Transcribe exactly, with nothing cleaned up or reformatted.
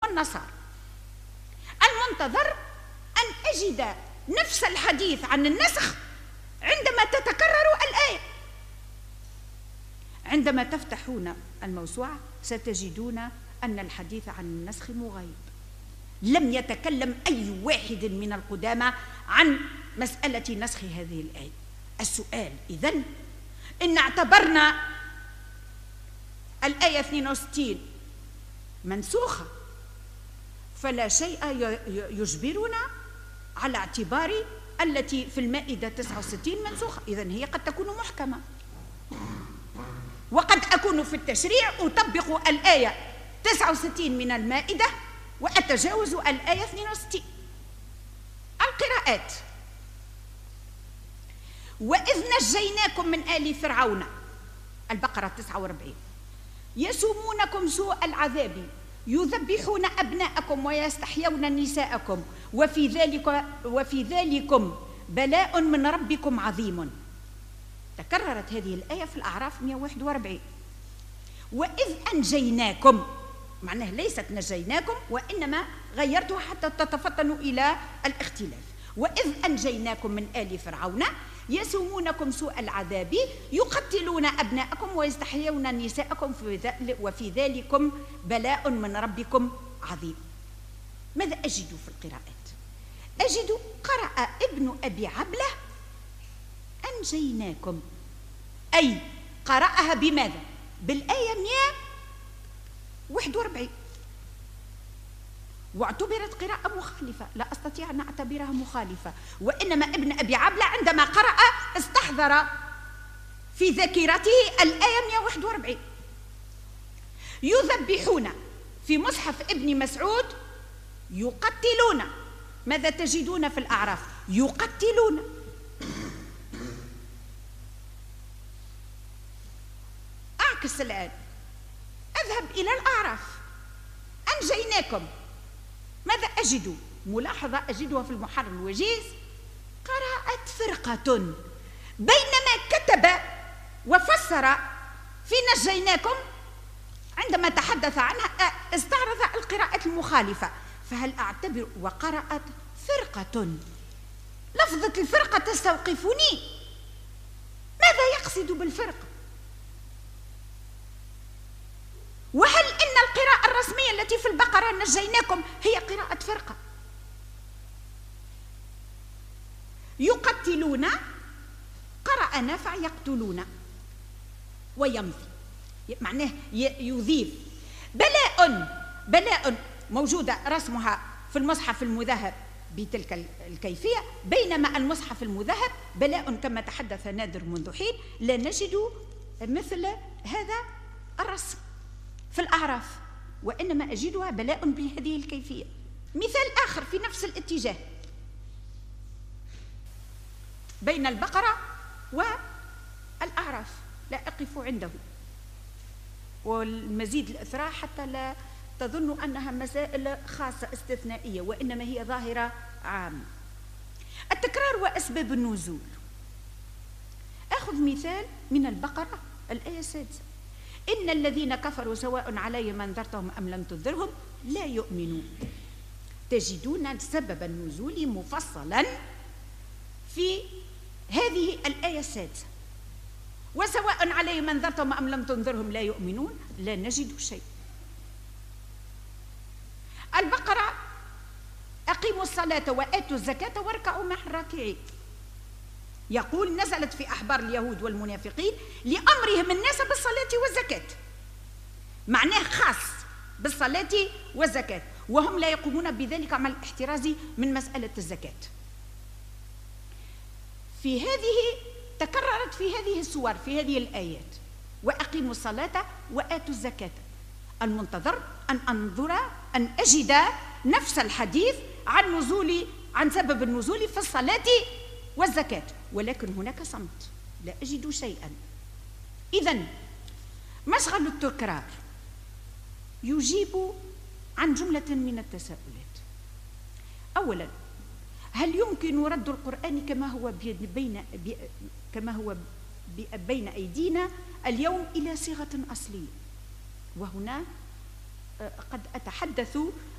والنصارى. المنتظر أن أجد نفس الحديث عن النسخ عندما تتكرر الآية. عندما تفتحون الموسوعة ستجدون أن الحديث عن النسخ مغايب. لم يتكلم أي واحد من القدامى عن مسألة نسخ هذه الآية. السؤال إذن، إن اعتبرنا الآية اثنين وستين منسوخة فلا شيء يجبرنا على اعتبار التي في المائدة تسعة وستين منسوخة. إذن هي قد تكون محكمة، وقد أكون في التشريع أطبق الآية تسعة وستين من المائدة وأتجاوز الآية اثنين وستين. القراءات: وإذ نجيناكم من آل فرعون، البقرة تسعة وأربعين، يسومونكم سوء العذاب يذبحون أبناءكم ويستحيون نساءكم وفي ذلك وفي ذلكم بلاء من ربكم عظيم. تكررت هذه الآية في الأعراف مئة وواحد وأربعين. وإذ أنجيناكم، معناه ليست نجيناكم وإنما غيرتها حتى تتفطنوا إلى الاختلاف. وإذ أنجيناكم من آل فرعون يسومونكم سوء العذاب يقتلون أبناءكم ويستحيون نساءكم وفي ذلكم بلاء من ربكم عظيم. ماذا أجد في القراءات؟ أجد قرأ ابن أبي عبلة أنجيناكم، أي قرأها بماذا؟ بالآية مئة وواحد وأربعين، واعتبرت قراءة مخالفة. لا أستطيع أن أعتبرها مخالفة، وإنما ابن أبي عبلة عندما قرأ استحضر في ذاكرته الآية مئة وواحد وأربعين. يذبحون في مصحف ابن مسعود يقتلون. ماذا تجدون في الأعراف؟ يقتلون. أعكس الآن، أذهب إلى الأعراف. أنجيناكم، ماذا أجد؟ ملاحظة أجدها في المحرر الوجيز، قراءة فرقة، بينما كتب وفسر في نجيناكم عندما تحدث عنها استعرض القراءة المخالفة. فهل أعتبر وقرأت فرقة؟ لفظة الفرقة تستوقفني. ماذا يقصد بالفرقة؟ وهل إن القراءة الرسمية التي في البقرة نجيناكم هي قراءة فرقة؟ يقتلون، قرأ نافع يقتلون ويمضي، معناه يضيف. بلاء، بلاء موجودة رسمها في المصحف المذهب بتلك الكيفية، بينما المصحف المذهب بلاء كما تحدث نادر منذ حين لا نجد مثل هذا الرسم في الأعراف، وإنما أجدها بلاء بهذه الكيفية. مثال آخر في نفس الاتجاه بين البقرة والأعراف، لا أقف عنده، والمزيد الإثراء حتى لا تظن أنها مسائل خاصة استثنائية، وإنما هي ظاهرة عامة. التكرار وأسباب النزول. أخذ مثال من البقرة الآية السادسة: إن الذين كفروا سواء عليهم أنذرتهم أم لم تنذرهم لا يؤمنون. تجدون سبب النزول مفصلا في هذه الآية السادسة. وسواء عليهم أنذرتهم أم لم تنذرهم لا يؤمنون، لا نجد شيء. البقرة: أقيموا الصلاة وآتوا الزكاة واركعوا مع الراكعين. يقول نزلت في أحبار اليهود والمنافقين لأمرهم الناس بالصلاة والزكاة، معناه خاص بالصلاة والزكاة، وهم لا يقومون بذلك مع الاحتراز من مسألة الزكاة. في هذه تكررت في هذه السور في هذه الآيات: وأقيموا الصلاة وآتوا الزكاة. المنتظر أن أنظر أن أجد نفس الحديث عن نزول عن سبب النزول في الصلاة والزكاة، ولكن هناك صمت، لا أجد شيئا. إذن مشغل التكرار يجيب عن جملة من التساؤلات. أولا، هل يمكن رد القرآن كما هو بين كما هو بين أيدينا اليوم إلى صيغة أصلية؟ وهنا قد أتحدث